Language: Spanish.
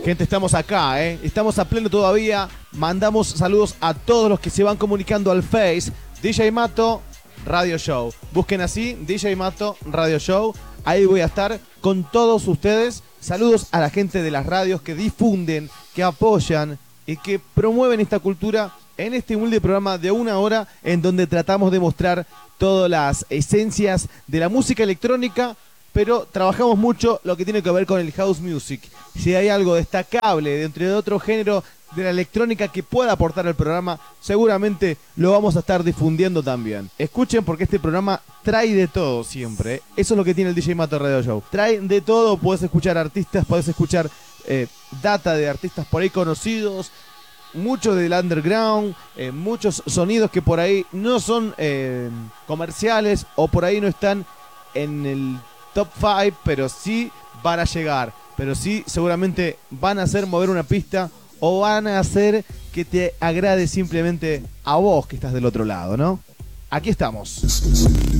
Gente, estamos acá, estamos a pleno todavía. Mandamos saludos a todos los que se van comunicando al Face. DJ Mato Radio Show. Busquen así, DJ Mato Radio Show. Ahí voy a estar con todos ustedes. Saludos a la gente de las radios que difunden, que apoyan y que promueven esta cultura en este humilde programa de 1 hora en donde tratamos de mostrar todas las esencias de la música electrónica, pero trabajamos mucho lo que tiene que ver con el house music. Si hay algo destacable dentro de otro género de la electrónica que pueda aportar al programa, seguramente lo vamos a estar difundiendo también. Escuchen, porque este programa trae de todo siempre. Eso es lo que tiene el DJ Mato Radio Show. Trae de todo, podés escuchar artistas, podés escuchar data de artistas por ahí conocidos, mucho del underground, muchos sonidos que por ahí no son comerciales o por ahí no están en el top 5, pero sí van a llegar, pero sí seguramente van a hacer mover una pista o van a hacer que te agrade simplemente a vos que estás del otro lado, ¿no? Aquí estamos.